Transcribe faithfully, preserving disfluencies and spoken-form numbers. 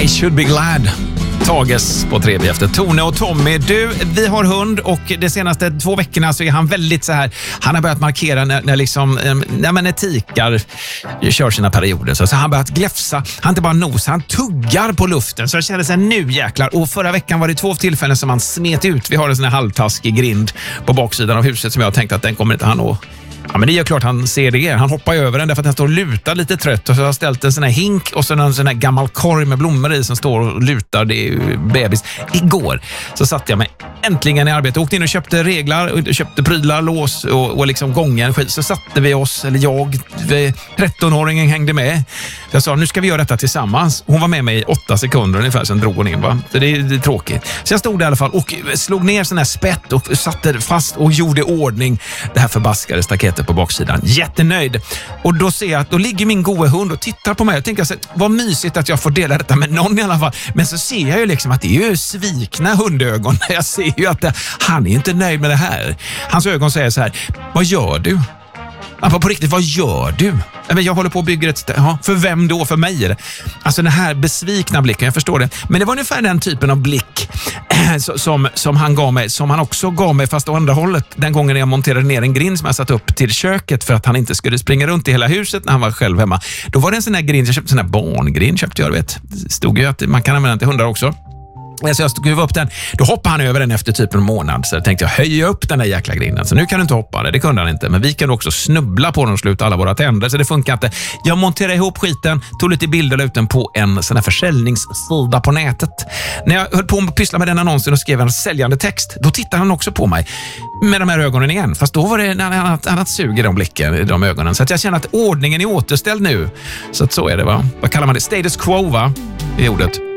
I should be glad. Tages på tre efter Tone och Tommy. Du, vi har hund och de senaste två veckorna så är han väldigt så här. Han har börjat markera när, när liksom när man etikar kör sina perioder. Så, så han har börjat gläfsa. Han inte bara nos, han tuggar på luften. Så jag kände sig nu jäklar. Och förra veckan var det två tillfällen som han smet ut. Vi har en sån här halvtaskig grind på baksidan av huset som jag har tänkt att den kommer inte han att... Ja, men det är ju klart han ser det. Han hoppar över den därför att den står och lutar lite trött. Och så har jag ställt en sån här hink och så en sån här gammal korg med blommor i som står och lutar. Det är ju bebis. Igår så satte jag mig äntligen i arbete. Åkte in och köpte reglar, och köpte prylar, lås och, och liksom gången. Så satte vi oss, eller jag, trettonåringen hängde med. Jag sa, nu ska vi göra detta tillsammans. Hon var med mig i åtta sekunder ungefär, sen drog hon in. Va? Så det är, det är tråkigt. Så jag stod där i alla fall och slog ner sån här spett och satte fast och gjorde ordning det här förbaskade staketet på baksidan. Jättenöjd. Och då ser jag att då ligger min goda hund och tittar på mig. Jag tänker så vad mysigt att jag får dela detta med någon i alla fall. Men så ser jag ju liksom att det är ju svikna hundögon. Jag ser ju att det, han är inte nöjd med det här. Hans ögon säger så här, vad gör du? Alltså, på riktigt, vad gör du? Jag håller på att bygga ett... Ja, för vem då? För mig? Alltså den här besvikna blicken, jag förstår det. Men det var ungefär den typen av blick som, som han gav mig, som han också gav mig fast å andra hållet. Den gången jag monterade ner en grind som jag satt upp till köket för att han inte skulle springa runt i hela huset när han var själv hemma. Då var det en sån här grind, jag köpte en sån här barngrind, köpte jag, vet. Det stod ju att man kan använda den till hundar också. Så jag skruv upp den. Då hoppade han över den efter typ en månad. Så jag tänkte jag, höja upp den där jäkla grinden. Så nu kan du inte hoppa det, det kunde han inte. Men vi kan också snubbla på den och sluta alla våra tänder. Så det funkar inte. Jag monterade ihop skiten, tog lite bilder ut den på en sån här försäljningssida på nätet. När jag höll på att pyssla med den annonsen och skrev en säljande text, då tittade han också på mig med de här ögonen igen. Fast då var det en annat, annat sug i de blicken, i de ögonen. Så att jag känner att ordningen är återställd nu. Så att så är det, va? Vad kallar man det? Status quo, va? I ordet.